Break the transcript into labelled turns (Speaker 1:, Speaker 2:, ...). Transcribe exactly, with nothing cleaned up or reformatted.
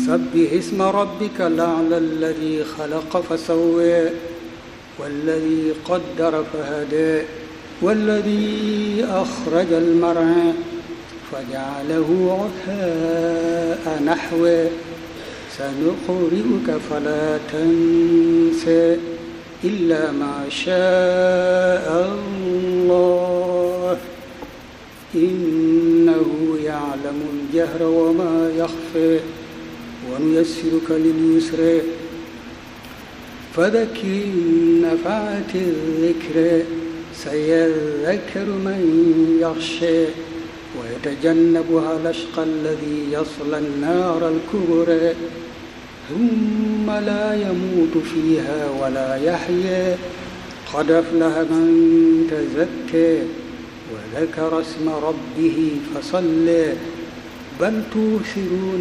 Speaker 1: سبح اسم ربك الأعلى الذي خلق فسوى والذي قدر فهدى والذي أخرج المرعى فجعله غثاء نحوه سنقرئك فلا تنسى إلا ما شاء الله إنه يعلم الجهر وما يخفى ونيسرك لليسر فذكر إن نفعت الذكر سيذكر من يخشى ويتجنبها الأشقى الذي يصلى النار الكبرى ثم لا يموت فيها ولا يحيا قد أفلح من تزكى وذكر اسم ربه فصلى بل توثرون